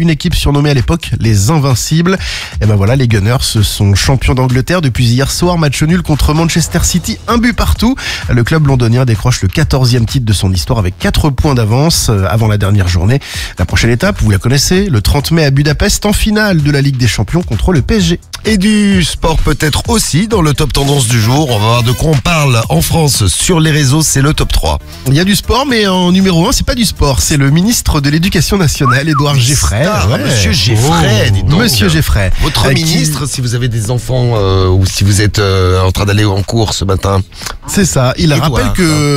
une équipe surnommée à l'époque les Invincibles. Et ben voilà, les Gunners sont champions d'Angleterre depuis hier soir, match nul contre Manchester City, 1 but partout. Le club londonien décroche le 14e titre de son histoire avec 4 points d'avance avant la dernière journée. La prochaine étape, vous la connaissez, le 30 mai à Budapest en finale de la Ligue des Champions contre le PSG. Et du sport peut-être aussi dans le top tendance du jour. On va voir de quoi on parle en France sur les réseaux, c'est le top 3. Il y a du sport, mais en numéro 1, c'est pas du sport. C'est le ministre de l'Éducation nationale, Édouard Geffray. Monsieur Geffray, dis donc. Monsieur Geffray. Votre ministre, si vous avez des enfants ou si vous êtes en train d'aller en cours ce matin. C'est ça. Il rappelle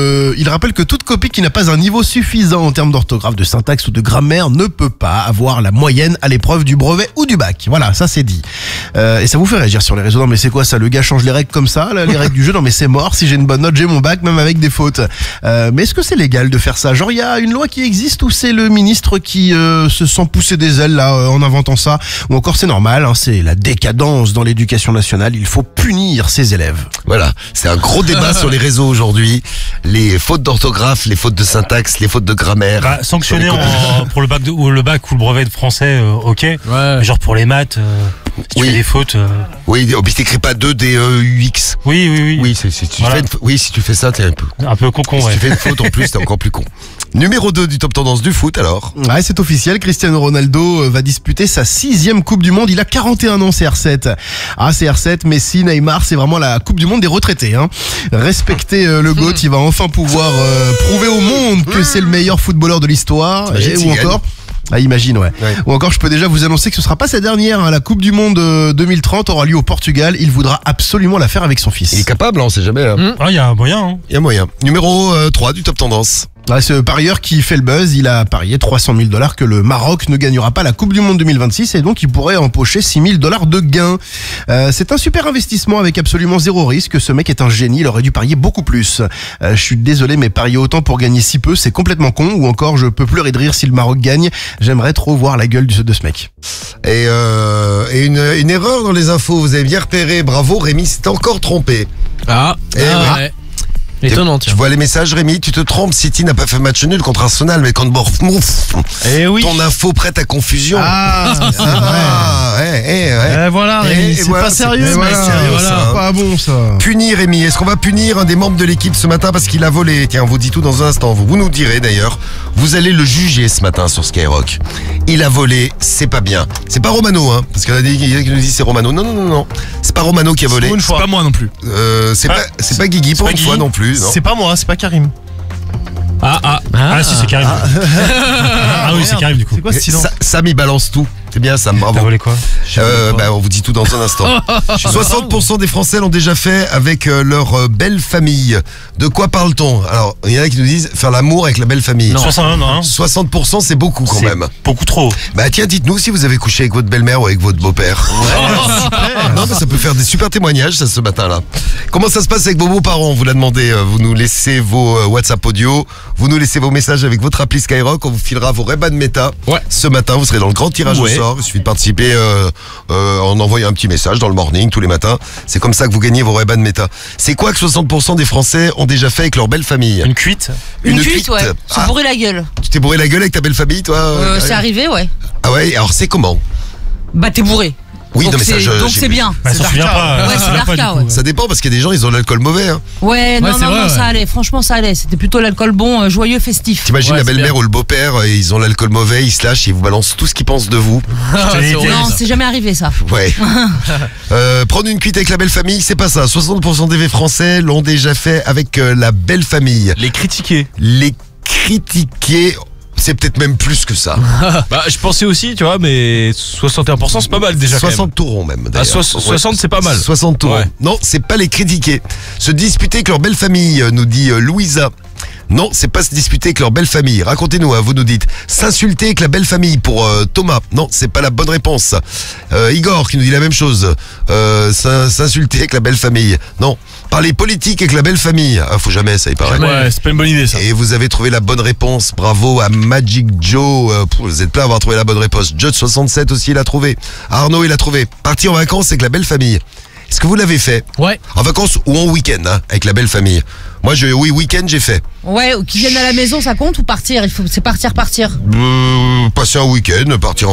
que toute copie qui n'a pas un niveau suffisant en termes d'orthographe, de syntaxe ou de grammaire ne peut pas avoir la moyenne à l'épreuve du brevet ou du bac. Voilà, ça c'est dit. Et ça vous fait réagir sur les réseaux. Non mais c'est quoi ça? Le gars change les règles comme ça, là, les règles du jeu. Non mais c'est mort. Si j'ai une bonne note, j'ai mon bac, même avec des fautes. Mais est-ce que c'est légal de faire ça? Genre il y a une loi qui existe ou c'est le ministre qui se sent pousser des ailes là en inventant ça? Ou encore c'est normal, hein, c'est la décadence dans l'éducation nationale. Il faut punir ses élèves. Voilà, c'est un gros débat sur les réseaux aujourd'hui. Les fautes d'orthographe, les fautes de syntaxe, les fautes de grammaire. Sanctionner pour le bac ou le brevet de français, ok. Ouais. Mais genre pour les maths, si tu fais des fautes. Oui, puis t'écris pas 2DEUX. Oui. Oui, si tu fais ça, t'es un peu con. Si tu fais une faute en plus, t'es encore plus con. Numéro 2 du top tendance du foot alors. Ouais, c'est officiel, Cristiano Ronaldo va disputer sa 6e Coupe du Monde. Il a 41 ans, CR7. Ah, CR7, Messi, Neymar, c'est vraiment la Coupe du Monde des retraités. Hein. Respecter le GOAT, il va enfin pouvoir prouver au monde que c'est le meilleur footballeur de l'histoire. Ou encore... Ah, imagine, ouais. Ou encore, je peux déjà vous annoncer que ce sera pas sa dernière. Hein. La Coupe du Monde 2030 aura lieu au Portugal. Il voudra absolument la faire avec son fils. Il est capable, on sait jamais. Il y a moyen. Hein. Il y a moyen. Numéro 3 du top tendance. Ouais, ce parieur qui fait le buzz, il a parié 300 000 $ que le Maroc ne gagnera pas la Coupe du Monde 2026 et donc il pourrait empocher 6 000 $ de gains. C'est un super investissement avec absolument zéro risque. Ce mec est un génie, il aurait dû parier beaucoup plus. Je suis désolé, mais parier autant pour gagner si peu, c'est complètement con. Ou encore, je peux pleurer de rire si le Maroc gagne. J'aimerais trop voir la gueule de ce mec. Et une erreur dans les infos, vous avez bien repéré. Bravo, Rémi s'est encore trompé. Ouais. Étonnant, tiens. Tu vois les messages, Rémi, tu te trompes. City n'a pas fait match nul contre Arsenal, mais contre Bournemouth. Ton info prête à confusion. Voilà, Rémi, c'est pas sérieux. Voilà. Pas bon ça. Punir, Rémi. Est-ce qu'on va punir un des membres de l'équipe ce matin parce qu'il a volé? Tiens, on vous dit tout dans un instant. Vous nous direz d'ailleurs. Vous allez le juger ce matin sur Skyrock. Il a volé, c'est pas bien. C'est pas Romano, hein, parce qu'il y en a qui nous disent c'est Romano. Non. C'est pas Romano qui a volé. C'est pas moi non plus. C'est pas Guigui pour une fois non plus. Non. C'est pas moi, c'est pas Karim. Si, c'est Karim. Oui, c'est Karim du coup. C'est quoi ce silence? Sam, il balance tout. C'est bien, Sam, bravo. T'as volé quoi? On vous dit tout dans un instant. 60% des Français l'ont déjà fait avec leur belle famille. De quoi parle-t-on? Alors, il y en a qui nous disent faire l'amour avec la belle famille. Non. 60%, c'est beaucoup quand même. Beaucoup trop. Tiens, dites-nous si vous avez couché avec votre belle-mère ou avec votre beau-père. Non, mais ça peut faire des super témoignages, ça, ce matin-là. Comment ça se passe avec vos beaux-parents? On vous l'a demandé. Vous nous laissez vos WhatsApp audio. Vous nous laissez vos messages avec votre appli Skyrock. On vous filera vos Ray-Ban Meta. Ce matin, vous serez dans le grand tirage au sort. Il suffit de participer en envoyant un petit message dans le morning tous les matins. C'est comme ça que vous gagnez vos Ray-Ban Meta. C'est quoi que 60% des Français ont déjà fait avec leur belle famille? Une cuite? Une cuite, ouais. Se bourrer la gueule. Tu t'es bourré la gueule avec ta belle famille, toi? C'est arrivé, ouais. Ah ouais, alors c'est comment? T'es bourré. Oui, donc non, mais donc c'est bien. Ça suffira pas. Ouais, c'est l'arca, ouais. Ça dépend parce qu'il y a des gens, ils ont l'alcool mauvais. Hein. Non, ça allait. Franchement, ça allait. C'était plutôt l'alcool bon, joyeux, festif. T'imagines la belle-mère ou le beau-père, ils ont l'alcool mauvais, ils se lâchent et ils vous balancent tout ce qu'ils pensent de vous. Non, c'est jamais arrivé ça. Ouais. Prendre une cuite avec la belle famille, c'est pas ça. 60% des Français l'ont déjà fait avec la belle famille. Les critiquer. C'est peut-être même plus que ça. Je pensais aussi, tu vois, mais 61% c'est pas mal déjà. 60 taurons même. 60 c'est pas mal. 60 taurons. Ouais. Non, c'est pas les critiquer. Se disputer avec leur belle famille, nous dit Louisa. Non, c'est pas se disputer avec leur belle famille. Racontez-nous, vous nous dites. S'insulter avec la belle famille pour Thomas. Non, c'est pas la bonne réponse. Igor qui nous dit la même chose. S'insulter avec la belle famille. Non. Parler politique avec la belle famille. Faut jamais, ça y paraît. Ouais, c'est pas une bonne idée ça. Et vous avez trouvé la bonne réponse. Bravo à Magic Joe. Vous êtes plein à avoir trouvé la bonne réponse. Jud67 aussi, il a trouvé. Arnaud, il a trouvé. Partir en vacances avec la belle famille. Est-ce que vous l'avez fait? Ouais. En vacances ou en week-end, hein, avec la belle famille? Moi, week-end, j'ai fait. Ouais, ou qui viennent à la maison, ça compte ou partir? C'est partir. Passer un week-end, partir en